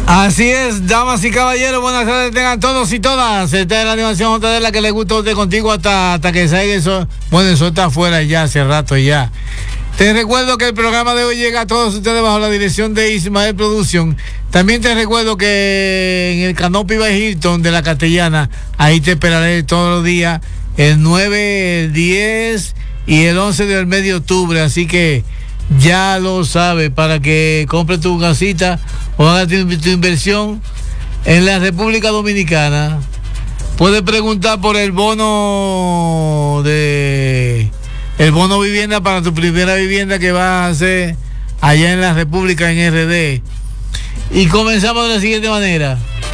Así es, damas y caballeros, buenas tardes tengan todos y todas. Esta es la animación de la que le gusta a usted contigo hasta que salga el sol. Bueno, el sol está afuera ya, hace rato ya. Te recuerdo que el programa de hoy llega a todos ustedes bajo la dirección de Ismael Production. También te recuerdo que en el Canopy by Hilton de la Castellana, ahí te esperaré todos los días, el 9, el 10 y el 11 del mes de octubre. Así que ya lo sabes, para que compres tu casita o hagas tu inversión en la República Dominicana. Puedes preguntar por el bono vivienda para tu primera vivienda que vas a hacer allá en la República, en RD. Y comenzamos de la siguiente manera.